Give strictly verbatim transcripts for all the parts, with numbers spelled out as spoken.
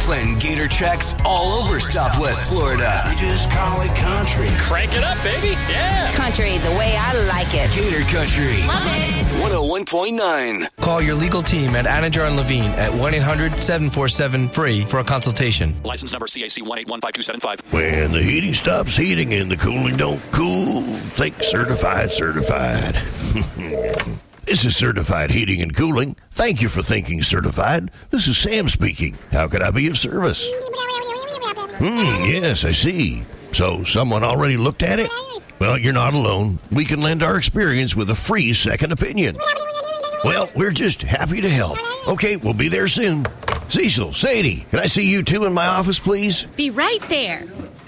Planting gator tracks all over Southwest Florida. We just call it country. Crank it up, baby. Yeah. Country the way I like it. Gator Country. Love it. one oh one point nine. Call your legal team at Anajar and Levine at one eight hundred seven four seven free for a consultation. License number C A C one eight one five two seven five. When the heating stops heating and the cooling don't cool, think Certified Certified. This is Certified Heating and Cooling. Thank you for thinking Certified. This is Sam speaking. How can I be of service? Hmm, yes, I see. So someone already looked at it? Well, you're not alone. We can lend our experience with a free second opinion. Well, we're just happy to help. Okay, we'll be there soon. Cecil, Sadie, can I see you two in my office, please? Be right there.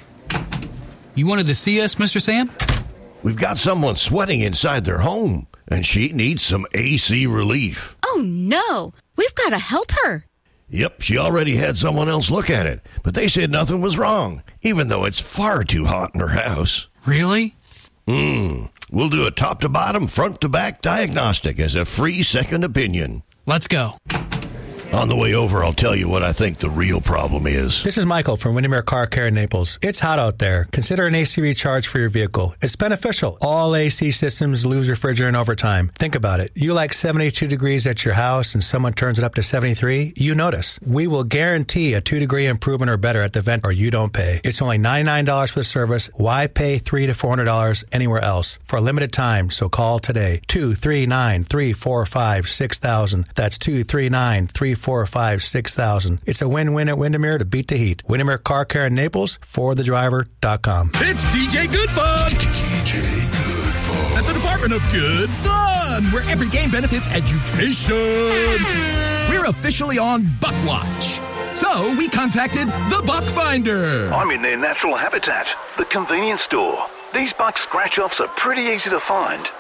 You wanted to see us, Mister Sam? We've got someone sweating inside their home, and she needs some A C relief. Oh, no. We've got to help her. Yep, she already had someone else look at it, but they said nothing was wrong, even though it's far too hot in her house. Really? Hmm. We'll do a top-to-bottom, front-to-back diagnostic as a free second opinion. Let's go. On the way over, I'll tell you what I think the real problem is. This is Michael from Windermere Car Care in Naples. It's hot out there. Consider an A C recharge for your vehicle. It's beneficial. All A C systems lose refrigerant over time. Think about it. You like seventy-two degrees at your house and someone turns it up to seventy-three, you notice. We will guarantee a two-degree improvement or better at the vent or you don't pay. It's only ninety-nine dollars for the service. Why pay three hundred to four hundred dollars anywhere else? For a limited time, so call today. two three nine, three four five, six thousand. That's two three nine, three four five, six thousand. It's a win-win at Windermere to beat the heat. Windermere Car Care in Naples, for the driver dot com. It's D J Good Fun! D J Good Fun. At the Department of Good Fun, where every game benefits education. We're officially on Buck Watch. So we contacted the Buck Finder. I'm in their natural habitat, the convenience store. These buck scratch-offs are pretty easy to find.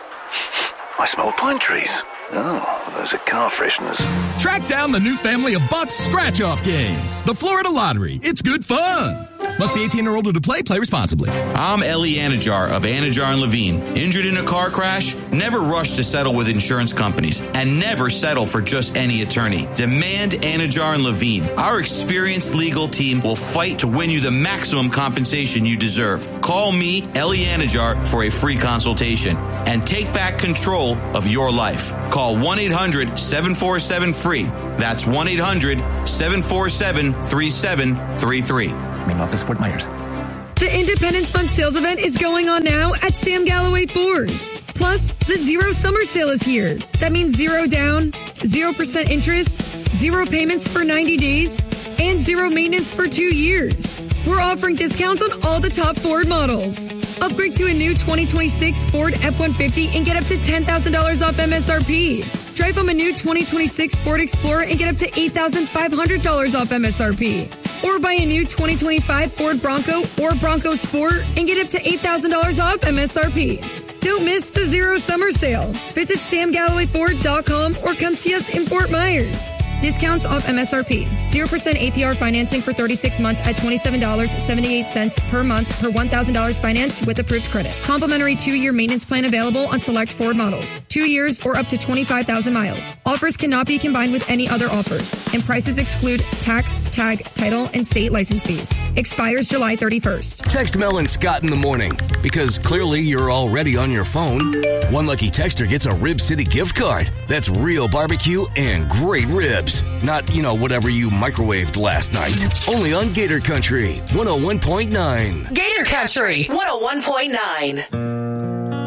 I smell pine trees. Oh, those are car fresheners. Track down the new family of Bucks scratch-off games. The Florida Lottery. It's good fun. Must be eighteen or older to play. Play responsibly. I'm Ellie Anajar of Anajar and Levine. Injured in a car crash? Never rush to settle with insurance companies. And never settle for just any attorney. Demand Anajar and Levine. Our experienced legal team will fight to win you the maximum compensation you deserve. Call me, Ellie Anajar, for a free consultation. And take back control of your life. Call one eight hundred seven four seven free. That's one eight hundred seven four seven three seven three three. Main office, Fort Myers. The Independence Month sales event is going on now at Sam Galloway Ford. Plus, the Zero Summer Sale is here. That means zero down, zero percent interest, zero payments for ninety days, and zero maintenance for two years. We're offering discounts on all the top Ford models. Upgrade to a new twenty twenty-six Ford F one fifty and get up to ten thousand dollars off M S R P. Drive home a new twenty twenty-six Ford Explorer and get up to eight thousand five hundred dollars off M S R P. Or buy a new twenty twenty-five Ford Bronco or Bronco Sport and get up to eight thousand dollars off M S R P. Don't miss the Zero Summer Sale. Visit sam galloway ford dot com or come see us in Fort Myers. Discounts off M S R P. zero percent A P R financing for thirty-six months at twenty-seven dollars and seventy-eight cents per month per one thousand dollars financed with approved credit. Complimentary two-year maintenance plan available on select Ford models. Two years or up to twenty-five thousand miles. Offers cannot be combined with any other offers. And prices exclude tax, tag, title, and state license fees. Expires July thirty-first. Text Mel and Scott in the morning, because clearly you're already on your phone. One lucky texter gets a Rib City gift card. That's real barbecue and great ribs. Not, you know, whatever you microwaved last night. Only on Gator Country, one oh one point nine. Gator Country, one oh one point nine.